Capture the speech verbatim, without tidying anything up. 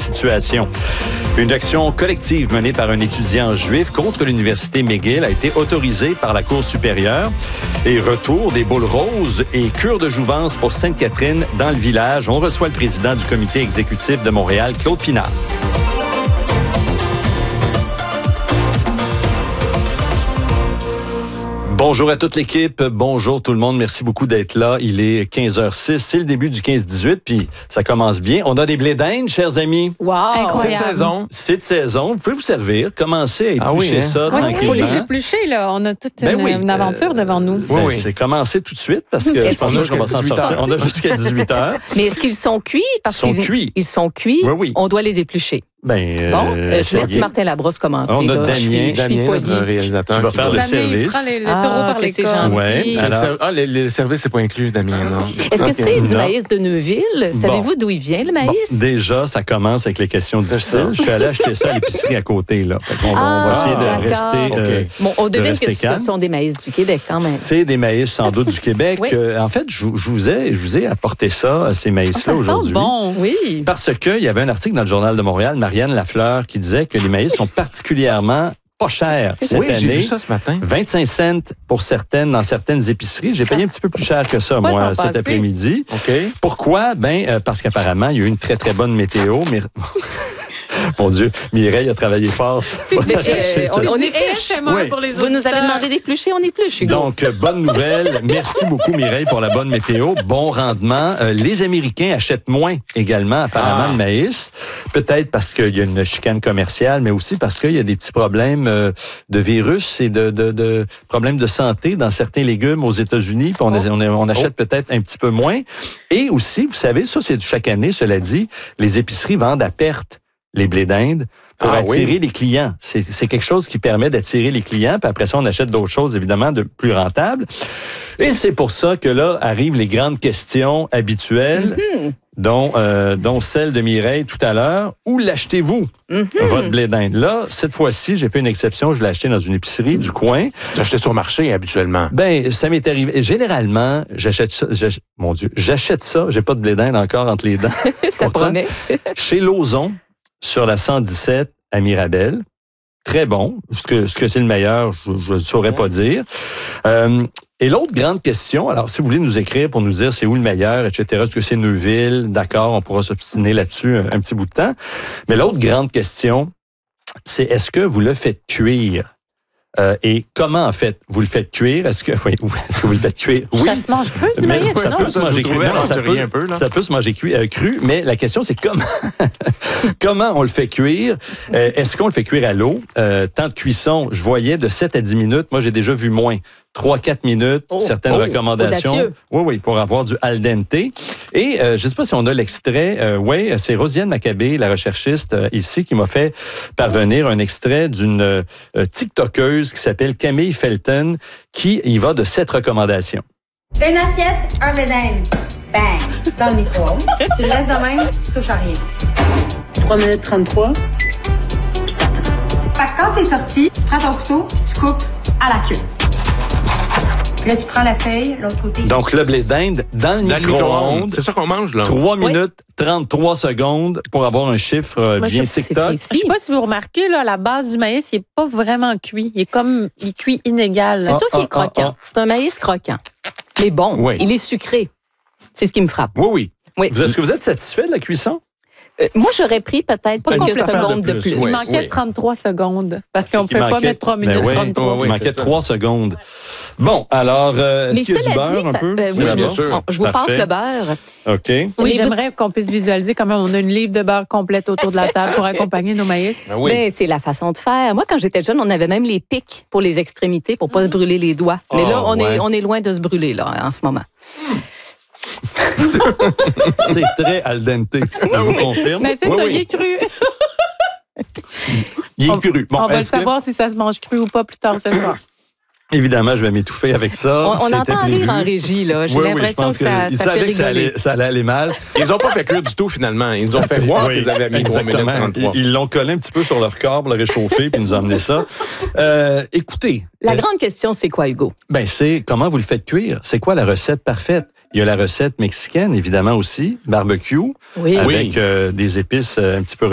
situation. Une action collective menée par un étudiant juif contre l'université McGill a été autorisée par la Cour supérieure. Et retour des boules roses et cure de jouvence pour Sainte-Catherine dans le village. On reçoit le président du comité exécutif de Montréal, Claude Pinard. Bonjour à toute l'équipe, bonjour tout le monde, merci beaucoup d'être là. Il est quinze heures six, c'est le début du quinze dix-huit, puis ça commence bien. On a des blés d'Inde, chers amis. Wow! C'est de saison. C'est de saison, vous pouvez vous servir, commencez à éplucher ah oui, hein? ça ouais, tranquillement. Il faut les éplucher, là. On a toute ben une, oui, une aventure euh, devant nous. Ben oui, oui. C'est commencé tout de suite, parce que je pense qu'on va s'en sortir. On a jusqu'à dix-huit heures. Mais est-ce qu'ils sont cuits? Parce ils sont qu'ils cuits. Ils sont cuits, oui, oui. On doit les éplucher. Ben, euh, bon, euh, je laisse bien. Martin Labrosse commencer. On a là. Damien, je suis, Damien je suis notre réalisateur, qui va faire le Damien, service. Prends les, le taureau ah, par les c'est gentil. Ouais, alors... Ah, le, le service n'est pas inclus, Damien, non? Est-ce que okay. c'est du non. maïs de Neuville? Savez-vous bon. d'où il vient, le maïs? Bon, déjà, ça commence avec les questions difficiles. Je suis allé acheter ça à l'épicerie à côté. Là. Fait on, ah, on va essayer de rester okay. euh, Bon, on devine que calme. Ce sont des maïs du Québec, quand même. C'est des maïs, sans doute, du Québec. Oui. Euh, en fait, je, je, vous ai, je vous ai apporté ça, ces maïs-là, oh, aujourd'hui. Bon, oui. Parce qu'il y avait un article dans le Journal de Montréal, Marianne Lafleur, qui disait que les maïs sont particulièrement pas chers cette oui, année. J'ai vu ça ce matin. vingt-cinq cents pour certaines, dans certaines épiceries. J'ai payé un petit peu plus cher que ça, Pourquoi moi, cet après-midi. Okay. Pourquoi? Ben, euh, parce qu'apparemment, il y a eu une très, très bonne météo. Mais... Mon Dieu, Mireille a travaillé fort. Euh, on, on épluche. Oui. Pour les Vous nous avez demandé d'éplucher, on épluche, Hugo. Donc, euh, bonne nouvelle. Merci beaucoup, Mireille, pour la bonne météo. Bon rendement. Euh, les Américains achètent moins également, apparemment, ah. de maïs. Peut-être parce qu'il y a une chicane commerciale, mais aussi parce qu'il y a des petits problèmes euh, de virus et de, de, de problèmes de santé dans certains légumes aux États-Unis. Puis on, oh. on, on achète oh. peut-être un petit peu moins. Et aussi, vous savez, ça, c'est chaque année, cela dit, les épiceries vendent à perte les blés d'Inde pour ah, attirer oui. les clients. C'est, c'est quelque chose qui permet d'attirer les clients, puis après ça, on achète d'autres choses, évidemment, de plus rentables. Et c'est pour ça que là arrivent les grandes questions habituelles, mm-hmm. dont, euh, dont celle de Mireille tout à l'heure. Où l'achetez-vous, mm-hmm. votre blé d'Inde? Là, cette fois-ci, j'ai fait une exception. Je l'ai acheté dans une épicerie du coin. Tu achetais sur le marché, habituellement? Ben, ça m'est arrivé. Généralement, j'achète ça. J'achète, mon Dieu, j'achète ça. J'ai pas de blé d'Inde encore entre les dents. Ça Pourtant, promet. Chez Lauson, sur la cent dix-sept à Mirabel. Très bon. Ce que, ce que c'est le meilleur, je ne saurais pas dire. Euh, et l'autre grande question, alors si vous voulez nous écrire pour nous dire c'est où le meilleur, et cetera, est-ce que c'est Neuville? D'accord, on pourra s'obstiner là-dessus un, un petit bout de temps. Mais l'autre grande question, c'est est-ce que vous le faites cuire? Euh, et comment, en fait, vous le faites cuire? Est-ce que, oui, est-ce que vous le faites cuire? Oui. Ça se mange cru, du maïs, ça non? Peut se manger cru. Non, ça, peut, un peu, là. ça peut se manger cru, euh, cru, mais la question, c'est comment, comment on le fait cuire? Euh, est-ce qu'on le fait cuire à l'eau? Euh, temps de cuisson, je voyais de sept à dix minutes. Moi, j'ai déjà vu moins. trois à quatre minutes, oh, certaines oh, recommandations. Audacieux. Oui, oui, pour avoir du al dente. Et euh, je ne sais pas si on a l'extrait. Euh, oui, c'est Rosiane Maccabé, la recherchiste euh, ici, qui m'a fait parvenir un extrait d'une euh, TikTokeuse qui s'appelle Camille Felton, qui y va de sept recommandations. Une assiette, un blé d'Inde. Bang! Dans le micro-ondes. Tu le laisses de même, tu touches à rien. trois minutes trente-trois. Puis t'attends. Fait que quand t'es sorti, tu prends ton couteau, tu coupes à la queue. Là, tu prends la feuille, l'autre côté. Donc, le blé d'Inde dans le dans micro-ondes. C'est ça qu'on mange, là. trois minutes trente-trois secondes pour avoir un chiffre euh, Moi, bien je, TikTok. Je sais pas si vous remarquez, là, à la base du maïs, il n'est pas vraiment cuit. Il est comme, il cuit inégal. C'est ah, sûr qu'il est ah, croquant. ah, ah. C'est un maïs croquant. Mais bon, oui. Il est sucré. C'est ce qui me frappe. Oui, oui. oui. Vous, est-ce que vous êtes satisfait de la cuisson? Euh, moi, j'aurais pris peut-être pas quelques secondes de plus. De plus. Il manquait oui. trente-trois secondes. Parce qu'on ne peut manquait, pas mettre trois minutes ben oui, trente-trois. Oui, il manquait trois secondes. Bon, alors, euh, est-ce Mais qu'il y a du beurre dit, un ça, peu? Euh, oui, bien sûr. On, je vous Parfait. passe le beurre. OK. Oui, Mais j'aimerais vous... qu'on puisse visualiser quand même. On a une livre de beurre complète autour de la table pour accompagner nos maïs. Ben oui. Ben, c'est la façon de faire. Moi, quand j'étais jeune, on avait même les pics pour les extrémités pour ne pas mmh. se brûler les doigts. Mais oh, là, on, ouais. est, on est loin de se brûler là, en ce moment. Mmh. C'est très al dente, je vous confirme. Mais c'est oui, ça, oui. il est cru. Il est on, cru. Bon, on va le que... savoir si ça se mange cru ou pas plus tard ce soir. Évidemment, je vais m'étouffer avec ça. On, on entend prévu. rire en régie, là. J'ai oui, l'impression oui, que, que ça, ils ça savaient fait que ça allait, ça allait aller mal. Ils n'ont pas fait cuire du tout, finalement. Ils nous ont fait voir oui, qu'ils avaient mis trois minutes trente-trois. Ils, ils l'ont collé un petit peu sur leur corps pour le réchauffer, puis ils nous ont amené ça. Euh, écoutez. La euh, grande question, c'est quoi, Hugo? Ben, c'est comment vous le faites cuire. C'est quoi la recette parfaite? Il y a la recette mexicaine, évidemment aussi, barbecue, oui. avec oui. euh, des épices euh, un petit peu